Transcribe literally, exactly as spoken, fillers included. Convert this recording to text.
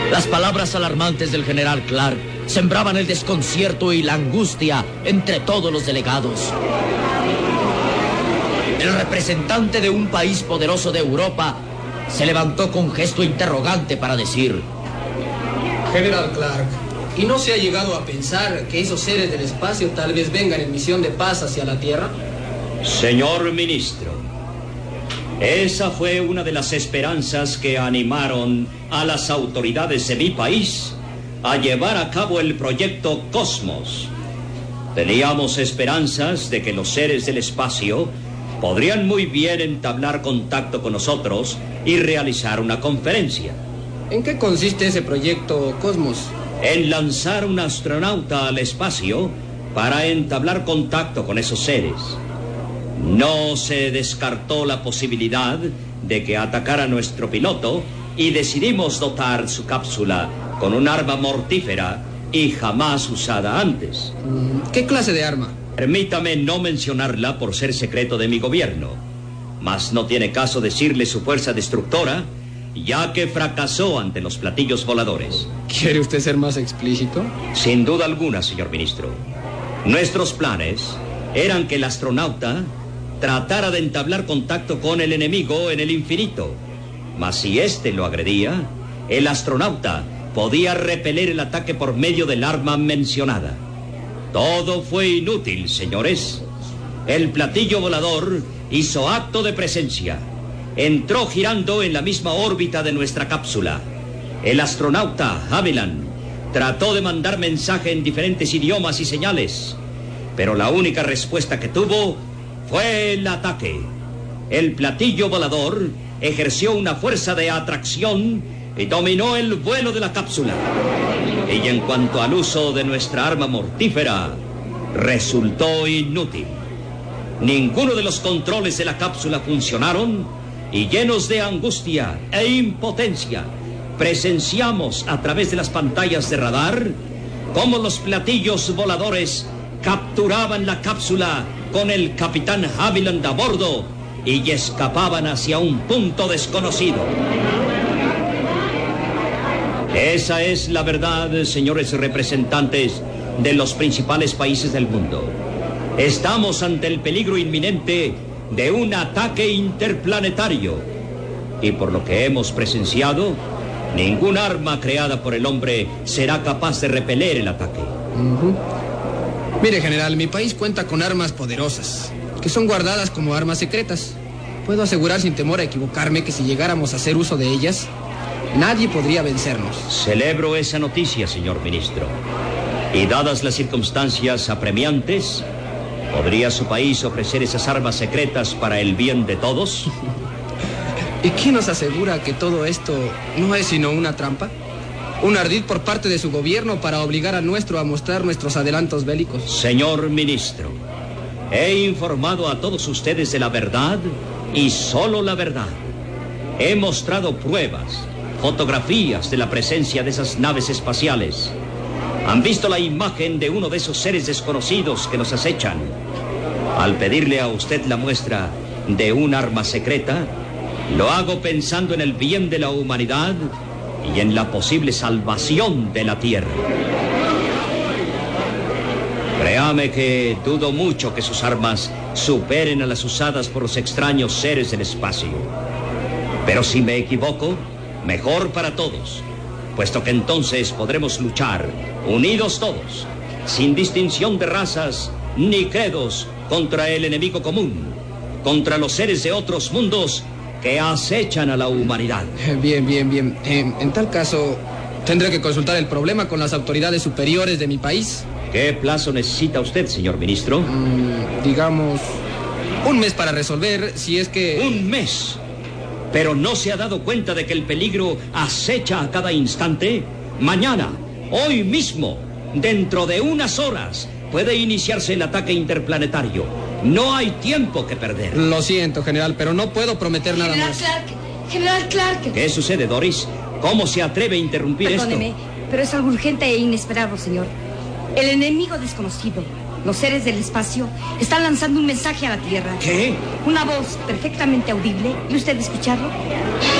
Las palabras alarmantes del general Clark sembraban el desconcierto y la angustia entre todos los delegados. El representante de un país poderoso de Europa se levantó con gesto interrogante para decir: General Clark, ¿y no se ha llegado a pensar que esos seres del espacio tal vez vengan en misión de paz hacia la Tierra? Señor ministro, esa fue una de las esperanzas que animaron a las autoridades de mi país a llevar a cabo el proyecto Cosmos. Teníamos esperanzas de que los seres del espacio podrían muy bien entablar contacto con nosotros y realizar una conferencia. ¿En qué consiste ese proyecto Cosmos? En lanzar un astronauta al espacio para entablar contacto con esos seres. No se descartó la posibilidad de que atacara a nuestro piloto y decidimos dotar su cápsula con un arma mortífera y jamás usada antes. ¿Qué clase de arma? Permítame no mencionarla por ser secreto de mi gobierno, mas no tiene caso decirle su fuerza destructora, ya que fracasó ante los platillos voladores. ¿Quiere usted ser más explícito? Sin duda alguna, señor ministro. Nuestros planes eran que el astronauta tratara de entablar contacto con el enemigo en el infinito, mas si éste lo agredía, el astronauta podía repeler el ataque por medio del arma mencionada. Todo fue inútil, señores. El platillo volador hizo acto de presencia. Entró girando en la misma órbita de nuestra cápsula. El astronauta Haviland trató de mandar mensaje en diferentes idiomas y señales, pero la única respuesta que tuvo fue el ataque. El platillo volador ejerció una fuerza de atracción y dominó el vuelo de la cápsula. Y en cuanto al uso de nuestra arma mortífera, resultó inútil. Ninguno de los controles de la cápsula funcionaron y llenos de angustia e impotencia, presenciamos a través de las pantallas de radar cómo los platillos voladores capturaban la cápsula con el capitán Haviland a bordo y escapaban hacia un punto desconocido. Esa es la verdad, señores representantes de los principales países del mundo. Estamos ante el peligro inminente de un ataque interplanetario. Y por lo que hemos presenciado, ningún arma creada por el hombre será capaz de repeler el ataque. Uh-huh. Mire, general, mi país cuenta con armas poderosas, que son guardadas como armas secretas. Puedo asegurar sin temor a equivocarme que si llegáramos a hacer uso de ellas, nadie podría vencernos. Celebro esa noticia, señor ministro. Y dadas las circunstancias apremiantes, ¿podría su país ofrecer esas armas secretas para el bien de todos? ¿Y quién nos asegura que todo esto no es sino una trampa? ¿Un ardid por parte de su gobierno para obligar al nuestro a mostrar nuestros adelantos bélicos? Señor ministro, he informado a todos ustedes de la verdad y solo la verdad. He mostrado pruebas, fotografías de la presencia de esas naves espaciales. Han visto la imagen de uno de esos seres desconocidos que nos acechan. Al pedirle a usted la muestra de un arma secreta, lo hago pensando en el bien de la humanidad y en la posible salvación de la Tierra. Créame que dudo mucho que sus armas superen a las usadas por los extraños seres del espacio. Pero si me equivoco, mejor para todos, puesto que entonces podremos luchar, unidos todos, sin distinción de razas ni credos, contra el enemigo común, contra los seres de otros mundos que acechan a la humanidad. Bien, bien, bien. En, en tal caso, tendré que consultar el problema con las autoridades superiores de mi país. ¿Qué plazo necesita usted, señor ministro? Mm, digamos, un mes para resolver, si es que... ¿Un mes? ¿Pero no se ha dado cuenta de que el peligro acecha a cada instante? Mañana, hoy mismo, dentro de unas horas, puede iniciarse el ataque interplanetario. No hay tiempo que perder. Lo siento, general, pero no puedo prometer General nada más. Clark, General Clark. ¿Qué sucede, Doris? ¿Cómo se atreve a interrumpir Perdóneme, esto? pero es algo urgente e inesperado, señor. El enemigo desconocido, los seres del espacio, están lanzando un mensaje a la Tierra. ¿Qué? Una voz perfectamente audible. ¿Y usted escucharlo?